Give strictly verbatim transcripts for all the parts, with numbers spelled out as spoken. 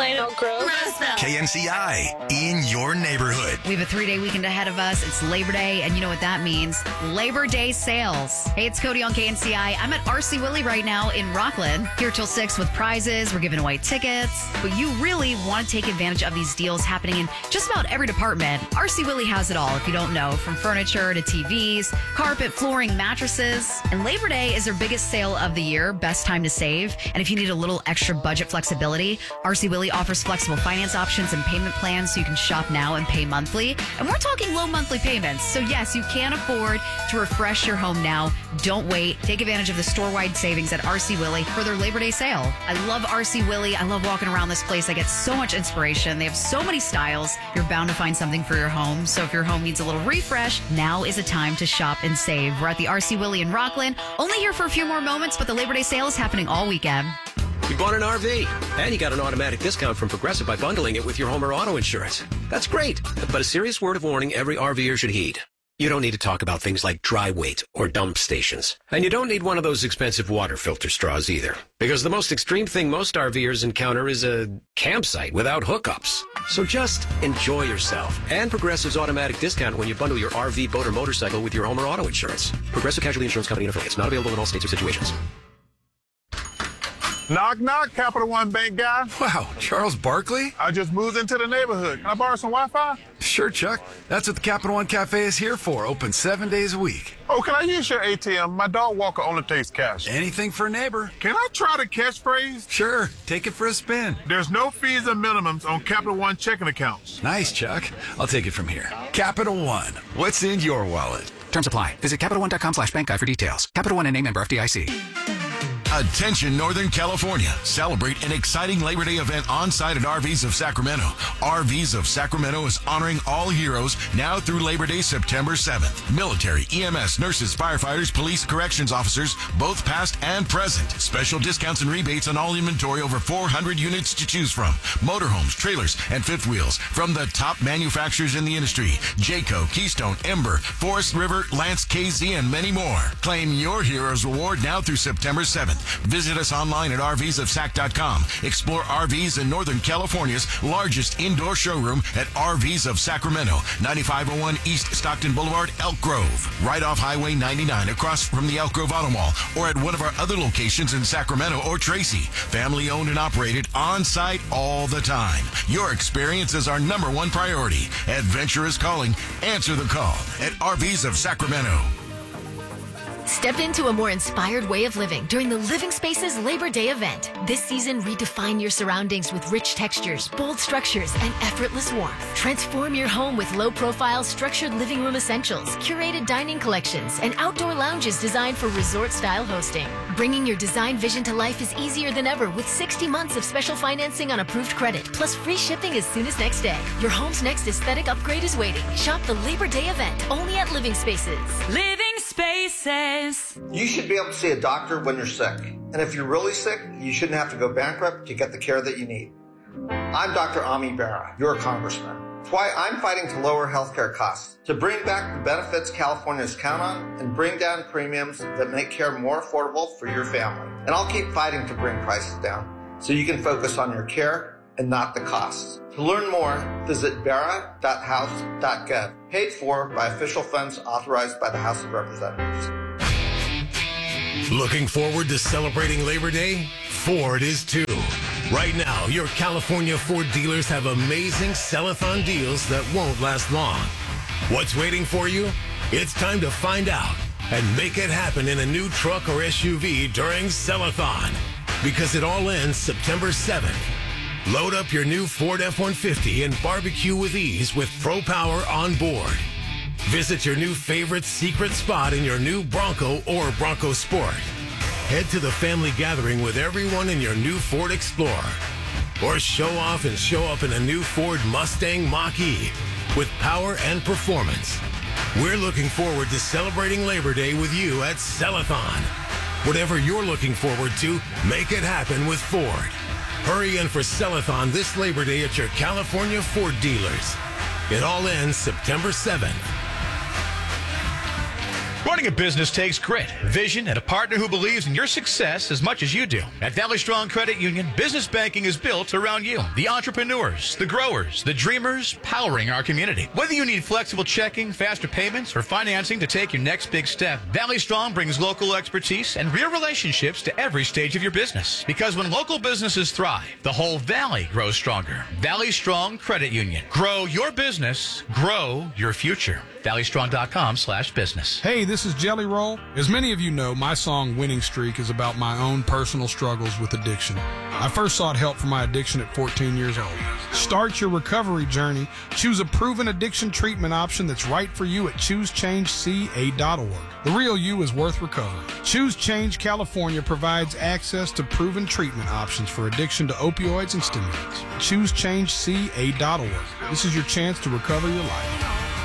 Plano, Elk Grove, Roseville. K N C I, in your neighborhood. We have a three-day weekend ahead of us. It's Labor Day, and you know what that means. Labor Day sales. Hey, it's Cody on K N C I. I'm at R C Willey right now in Rockland. Here till six with prizes. We're giving away tickets. But you really want to take advantage of these deals happening in just about every department. R C Willey has it all, if you don't know, from furniture to T Vs, carpet, flooring, mattresses. And Labor Day is their biggest sale of the year. Best time to save. And if you need a little extra budget flexibility, R C Willey offers flexible finance options and payment plans so you can shop now and pay monthly. And we're talking low monthly payments. So yes, you can afford to refresh your home now. Don't wait. Take advantage of the store-wide savings at R C Willey for their Labor Day sale. I love R C Willey. I love walking around this place. I get so much inspiration. They have so many styles. You're bound to find something for your home. So if your home needs a little refresh, now is a time to shop and save. We're at the R C Willey in Rockland. Only here for a few more moments, but the Labor Day sale is happening all weekend. You bought an R V, and you got an automatic discount from Progressive by bundling it with your home or auto insurance. That's great, but a serious word of warning every RVer should heed. You don't need to talk about things like dry weight or dump stations. And you don't need one of those expensive water filter straws either. Because the most extreme thing most RVers encounter is a campsite without hookups. So just enjoy yourself. And Progressive's automatic discount when you bundle your R V, boat, or motorcycle with your home or auto insurance. Progressive Casualty Insurance Company and affiliates. Not available in all states or situations. Knock, knock, Capital One Bank guy. Wow, Charles Barkley? I just moved into the neighborhood. Can I borrow some Wi-Fi? Sure, Chuck. That's what the Capital One Cafe is here for. Open seven days a week. Oh, can I use your A T M? My dog walker only takes cash. Anything for a neighbor. Can I try the catchphrase? Sure. Take it for a spin. There's no fees and minimums on Capital One checking accounts. Nice, Chuck. I'll take it from here. Capital One. What's in your wallet? Terms apply. Visit CapitalOne.com slash bank guide for details. Capital One and a member F D I C. Attention Northern California. Celebrate an exciting Labor Day event on site at R Vs of Sacramento. R Vs of Sacramento is honoring all heroes now through Labor Day, September seventh. Military, E M S, nurses, firefighters, police, corrections officers, both past and present. Special discounts and rebates on all inventory, over four hundred units to choose from. Motorhomes, trailers, and fifth wheels from the top manufacturers in the industry. Jayco, Keystone, Ember, Forest River, Lance K Z, and many more. Claim your Heroes Reward now through September seventh. Visit us online at R Vs of Sac dot com. Explore R Vs in Northern California's largest indoor showroom at R Vs of Sacramento, ninety-five oh one East Stockton Boulevard, Elk Grove. Right off Highway ninety-nine across from the Elk Grove Auto Mall, or at one of our other locations in Sacramento or Tracy. Family owned and operated on site all the time. Your experience is our number one priority. Adventure is calling. Answer the call at R Vs of Sacramento. Step into a more inspired way of living during the Living Spaces Labor Day event. This season, redefine your surroundings with rich textures, bold structures, and effortless warmth. Transform your home with low-profile, structured living room essentials, curated dining collections, and outdoor lounges designed for resort-style hosting. Bringing your design vision to life is easier than ever with sixty months of special financing on approved credit, plus free shipping as soon as next day. Your home's next aesthetic upgrade is waiting. Shop the Labor Day event only at Living Spaces. Living Spaces. You should be able to see a doctor when you're sick. And if you're really sick, you shouldn't have to go bankrupt to get the care that you need. I'm Doctor Ami Bera, your congressman. It's why I'm fighting to lower healthcare costs, to bring back the benefits Californians count on, and bring down premiums that make care more affordable for your family. And I'll keep fighting to bring prices down so you can focus on your care and not the costs. To learn more, visit bera dot house dot gov, paid for by official funds authorized by the House of Representatives. Looking forward to celebrating Labor Day? Ford is too. Right now, your California Ford dealers have amazing sell-a-thon deals that won't last long. What's waiting for you? It's time to find out and make it happen in a new truck or S U V during Sell-a-thon, because it all ends September seventh. Load up your new Ford F one fifty and barbecue with ease with Pro Power on board. Visit your new favorite secret spot in your new Bronco or Bronco Sport. Head to the family gathering with everyone in your new Ford Explorer. Or show off and show up in a new Ford Mustang Mach-E with power and performance. We're looking forward to celebrating Labor Day with you at Sell-a-thon. Whatever you're looking forward to, make it happen with Ford. Hurry in for Sell-a-thon this Labor Day at your California Ford dealers. It all ends September seventh. Starting a business takes grit, vision, and a partner who believes in your success as much as you do. At Valley Strong Credit Union, business banking is built around you, the entrepreneurs, the growers, the dreamers, powering our community. Whether you need flexible checking, faster payments, or financing to take your next big step, Valley Strong brings local expertise and real relationships to every stage of your business. Because when local businesses thrive, the whole valley grows stronger. Valley Strong Credit Union. Grow your business, grow your future. valleystrong.com slash business. Hey, this is Jelly Roll. As many of you know, my song Winning Streak is about my own personal struggles with addiction. I first sought help for my addiction at fourteen years old. Start your recovery journey. Choose a proven addiction treatment option that's right for you at choose change c a dot org. The real you is worth recovery. Choose Change California provides access to proven treatment options for addiction to opioids and stimulants. choose change c a dot org. This is your chance to recover your life.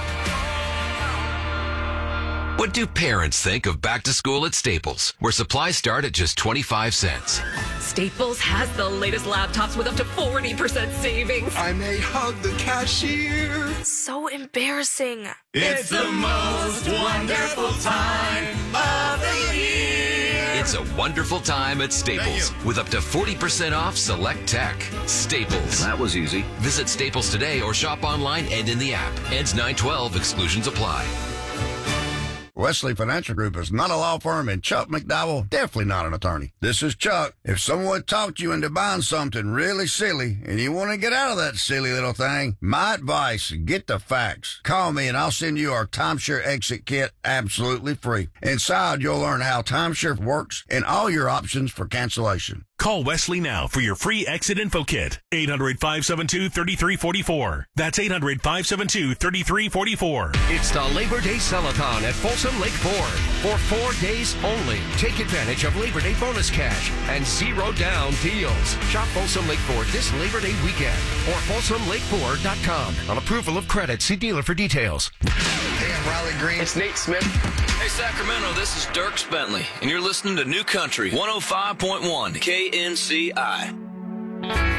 What do parents think of back to school at Staples, where supplies start at just twenty-five cents? Staples has the latest laptops with up to forty percent savings. I may hug the cashier. So embarrassing. It's the most wonderful time of the year. It's a wonderful time at Staples with up to forty percent off select tech. Staples. That was easy. Visit Staples today or shop online and in the app. Ends nine twelve. Exclusions apply. Wesley Financial Group is not a law firm, and Chuck McDowell definitely not an attorney. This is Chuck. If someone talked you into buying something really silly and you want to get out of that silly little thing, my advice, get the facts. Call me and I'll send you our timeshare exit kit absolutely free. Inside, you'll learn how timeshare works and all your options for cancellation. Call Wesley now for your free exit info kit. eight hundred, five seven two, three three four four. That's eight hundred, five seven two, three three four four. It's the Labor Day Sell-a-thon at Folsom Lake Ford. For four days only, take advantage of Labor Day bonus cash and zero down deals. Shop Folsom Lake Ford this Labor Day weekend or folsom lake ford dot com. On approval of credit, see dealer for details. Hey, I'm Riley Green. It's Nate Smith. Hey, Sacramento, this is Dirk Bentley, and you're listening to New Country one oh five point one K N C I.